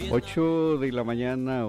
8 de la mañana,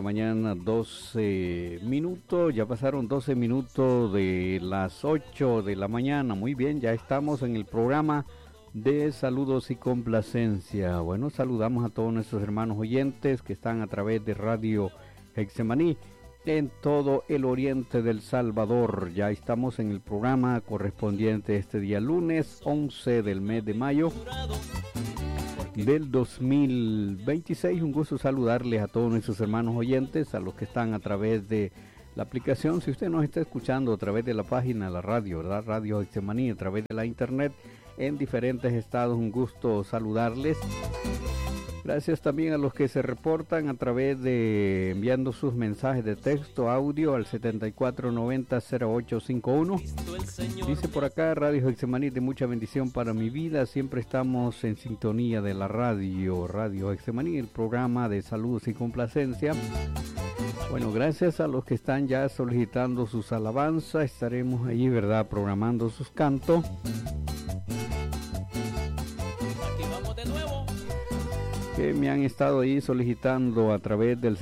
12 minutos, ya pasaron 12 minutos de las 8 de la mañana, muy bien, ya estamos en el programa de saludos y complacencia. Bueno, saludamos a todos nuestros hermanos oyentes que están a través de Radio Hexemaní en todo el oriente del Salvador. Ya estamos en el programa correspondiente este día lunes 11 del mes de mayo del 2026. Un gusto saludarles a todos nuestros hermanos oyentes, a los que están a través de la aplicación. Si usted nos está escuchando a través de la página de la radio, ¿verdad? Radio Hexemaní, a través de la internet en diferentes estados, un gusto saludarles. Gracias también a los que se reportan a través de enviando sus mensajes de texto, audio al 7490-0851. Dice por acá, Radio Hexemaní, de mucha bendición para mi vida. Siempre estamos en sintonía de la Radio Hexemaní, el programa de saludos y complacencia. Bueno, gracias a los que están ya solicitando sus alabanzas. Estaremos allí, ¿verdad?, programando sus cantos. Que me han estado ahí solicitando a través del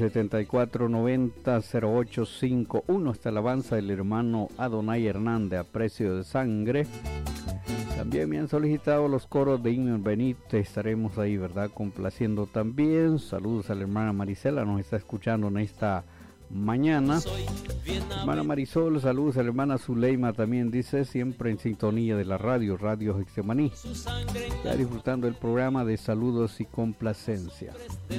7490-0851 esta alabanza del hermano Adonai Hernández, a precio de sangre. También me han solicitado los coros de Himno Benítez, estaremos ahí, ¿verdad?, complaciendo también. Saludos a la hermana Marisela, nos está escuchando en esta mañana. Hermana Marisol, saludos a la hermana Zuleima también, dice, siempre en sintonía de la Radio Hexemaní, ya disfrutando el programa de saludos y complacencia.